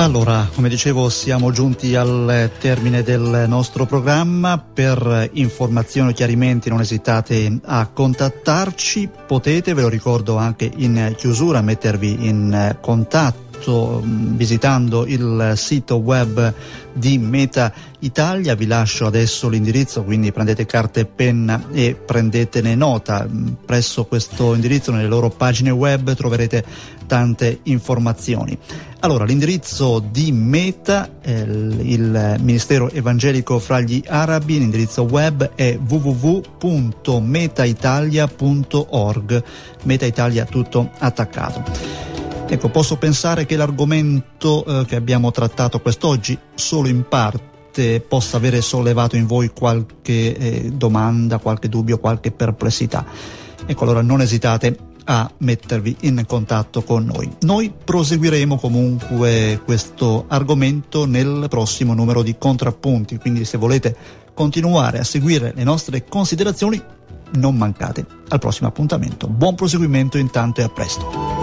Allora, come dicevo, siamo giunti al termine del nostro programma. Per informazioni o chiarimenti non esitate a contattarci. Potete, ve lo ricordo anche in chiusura, mettervi in contatto visitando il sito web di Meta Italia. Vi lascio adesso l'indirizzo, quindi prendete carta e penna e prendetene nota. Presso questo indirizzo, nelle loro pagine web, troverete tante informazioni. Allora, l'indirizzo di Meta, il Ministero Evangelico fra gli Arabi, l'indirizzo web è www.metaitalia.org, Meta Italia tutto attaccato. Ecco, posso pensare che l'argomento che abbiamo trattato quest'oggi solo in parte possa avere sollevato in voi qualche domanda, qualche dubbio, qualche perplessità. Ecco, allora non esitate a mettervi in contatto con noi. Noi proseguiremo comunque questo argomento nel prossimo numero di Contrappunti, quindi se volete continuare a seguire le nostre considerazioni non mancate al prossimo appuntamento. Buon proseguimento intanto e a presto.